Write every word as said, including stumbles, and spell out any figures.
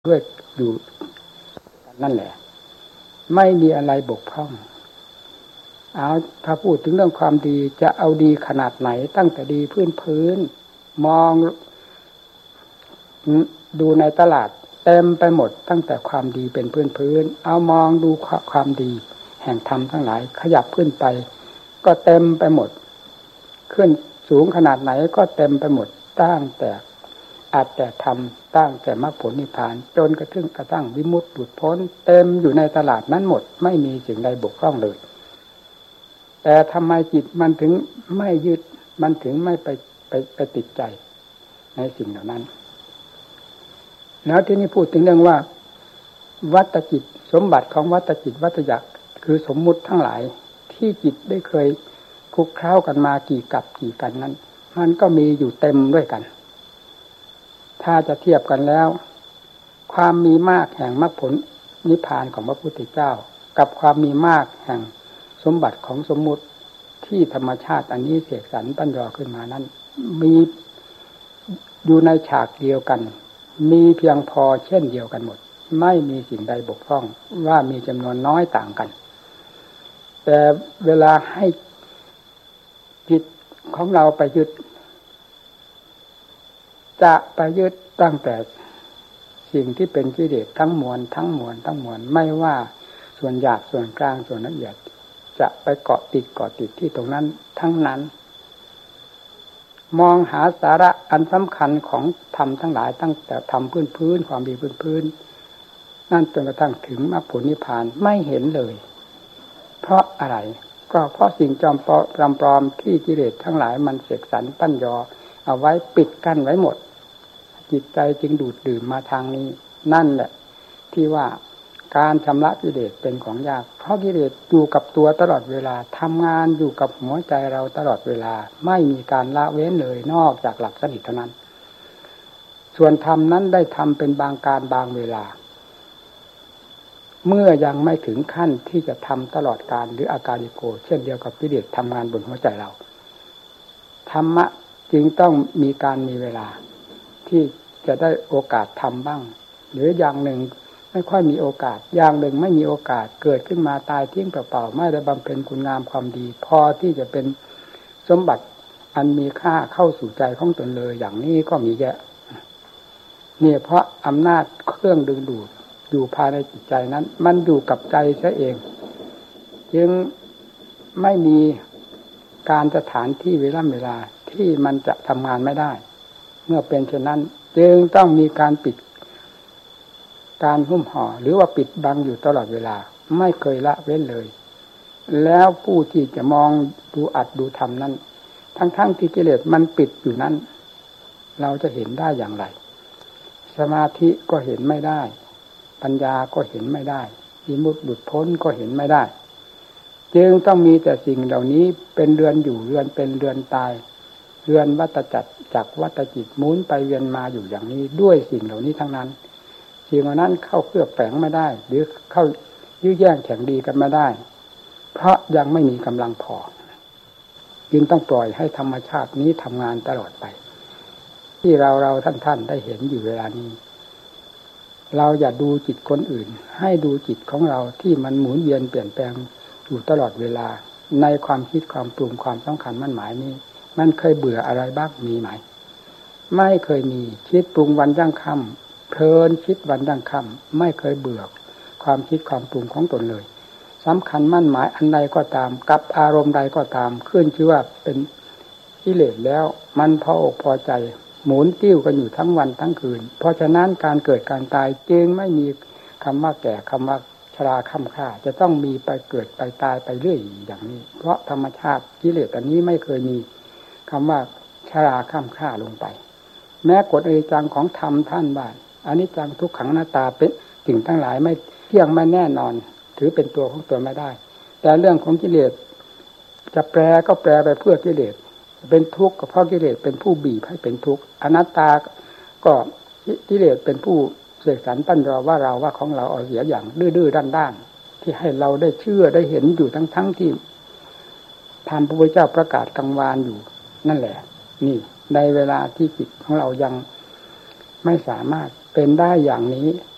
ด้วยอยู่นั่นแหละไม่มีอะไรบกพร่องเอาถ้าพูดถึงเรื่องความดีจะเอาดีขนาดไหนตั้งแต่ดีพื้นพื้นมองดูในตลาดเต็มไปหมดตั้งแต่ความดีเป็นพื้นพื้นเอามองดูความดีแห่งธรรมทั้งหลายขยับขึ้นไปก็เต็มไปหมดขึ้นสูงขนาดไหนก็เต็มไปหมดตั้งแต่อาจแต่ทำตั้งแต่มรรคผลนิพพานจนกระทั่งกระทั่งวิมุตติหลุดพ้นเต็มอยู่ในตลาดนั้นหมดไม่มีสิ่งใดบกพร่องเลยแต่ทำไมจิตมันถึงไม่ยึดมันถึงไม่ไปไปไปติดใจในสิ่งเหล่านั้นแล้วที่นี่พูดถึงเรื่องว่าวัตจิตสมบัติของวัตจิตวัตจักรคือสมมุติทั้งหลายที่จิตได้เคยคลุกเคล้ากันมากี่กับกี่กันนั้นมันก็มีอยู่เต็มด้วยกันถ้าจะเทียบกันแล้วความมีมากแห่งมรรคผลนิพพานของพระพุทธเจ้ากับความมีมากแห่งสมบัติของสมมุติที่ธรรมชาติอันนี้เสกสรรปั้นยอขึ้นมานั้นมีอยู่ในฉากเดียวกันมีเพียงพอเช่นเดียวกันหมดไม่มีสิ่งใดบกพร่องว่ามีจำนวนน้อยต่างกันแต่เวลาให้จิตของเราไปยึดจะไปยึดตั้งแต่สิ่งที่เป็นกิเลสทั้งมวลทั้งมวลทั้งมวลไม่ว่าส่วนหยาบส่วนกลางส่วนละเอียดจะไปเกาะติดเกาะติดที่ตรงนั้นทั้งนั้นมองหาสาระอันสำคัญของธรรมทั้งหลายตั้งแต่ธรรมพื้นพื้นความดีพื้นพื้นนั่นจนกระทั่งถึงมรรคผลนิพพานไม่เห็นเลยเพราะอะไรก็เพราะสิ่งจอมปลอมที่กิเลสทั้งหลายมันเสกสรรปั้นยอเอาไว้ปิดกั้นไว้หมดจิตใจจึงดูดดื่มมาทางนี้นั่นแหละที่ว่าการชำระกิเลสเป็นของยากเพราะกิเลสอยู่กับตัวตลอดเวลาทำงานอยู่กับหัวใจเราตลอดเวลาไม่มีการละเว้นเลยนอกจากหลับสนิทเท่านั้นส่วนธรรมนั้นได้ทำเป็นบางการบางเวลาเมื่อยังไม่ถึงขั้นที่จะทำตลอดการหรืออาการิโกเช่นเดียวกับกิเลสทำงานบนหัวใจเราธรรมะจึงต้องมีการมีเวลาที่จะได้โอกาสทำบ้างหรืออย่างหนึ่งไม่ค่อยมีโอกาสอย่างหนึ่งไม่มีโอกาสเกิดขึ้นมาตายทิ้งเปล่าๆไม่ได้บำเพ็ญคุณงามความดีพอที่จะเป็นสมบัติอันมีค่าเข้าสู่ใจของตนเลยอย่างนี้ก็มีแยะเนี่ยเพราะอำนาจเครื่องดึงดูดอยู่ภายในจิตใจนั้นมันอยู่กับใจซะเองจึงไม่มีการสถานที่เวลาเวลาที่มันจะทำงานไม่ได้เมื่อเป็นเช่นนั้นจึงต้องมีการปิดการหุ้มห่อหรือว่าปิดบังอยู่ตลอดเวลาไม่เคยละเว้นเลยแล้วผู้ที่จะมองดูอัดดูธรรมนั้นทั้งๆที่กิเลสมันปิดอยู่นั้นเราจะเห็นได้อย่างไรสมาธิก็เห็นไม่ได้ปัญญาก็เห็นไม่ได้วิมุตติหลุดพ้นก็เห็นไม่ได้จึงต้องมีแต่สิ่งเหล่านี้เป็นเรือนอยู่เรือนเป็นเรือนตายเรือนวัฏจักรจากวัฏจิตหมุนไปเวียนมาอยู่อย่างนี้ด้วยสิ่งเหล่านี้ทั้งนั้นสิ่งเหล่านั้นเข้าเคลือบแฝงไม่ได้หรือเข้ายื้อแย่งแข่งดีกันไม่ได้เพราะยังไม่มีกำลังพอจึงต้องปล่อยให้ธรรมชาตินี้ทำงานตลอดไปที่เราเราท่านท่านได้เห็นอยู่เวลานี้เราอย่าดูจิตคนอื่นให้ดูจิตของเราที่มันหมุนเวียนเปลี่ยนแปลงอยู่ตลอดเวลาในความคิดความปรุงความสำคัญมั่นหมายนี้มันเคยเบื่ออะไรบ้างมีไหมไม่เคยมีคิดปรุงวันยั่งค่ำเพลินคิดวันยั่งค่ำไม่เคยเบื่อความคิดความปรุงของตนเลยสำคัญมั่นหมายอันใดก็ตามกับอารมณ์ใดก็ตามขึ้นชื่อว่าเป็นกิเลสแล้วมันพออกพอใจหมุนติ้วกันอยู่ทั้งวันทั้งคืนเพราะฉะนั้นการเกิดการตายจึงไม่มีคำว่าแก่คำว่าชราค่ำค่าจะต้องมีไปเกิดไปตายไปเรื่อยอย่างนี้เพราะธรรมชาติกิเลสอันนี้ไม่เคยมีคำว่าชราค่ำค่าลงไปแม้กฎอนิจจังของธรรมท่านว่าอนิจจังทุกขังอนัตตาเป็นสิ่งทั้งหลายไม่เที่ยงไม่แน่นอนถือเป็นตัวของตัวไม่ได้แต่เรื่องของกิเลสจะแปลก็แปลไปเพื่อกิเลสเป็นทุกข์ก็เพราะกิเลสเป็นผู้บีบให้เป็นทุกข์อนัตตาก็กิเลสเป็นผู้เสกสรรปั้นยอว่าเราว่าของเราเอาเสียอย่างดื้อๆด้านๆที่ให้เราได้เชื่อได้เห็นอยู่ทั้งๆที่ธรรมพระพุทธเจ้าประกาศกังวานอยู่นั่นแหละนี่ในเวลาที่จิตของเรายังไม่สามารถเป็นได้อย่างนี้